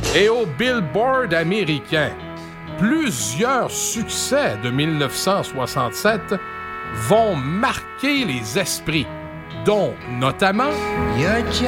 Et au Billboard américain, plusieurs succès de 1967 vont marquer les esprits, dont notamment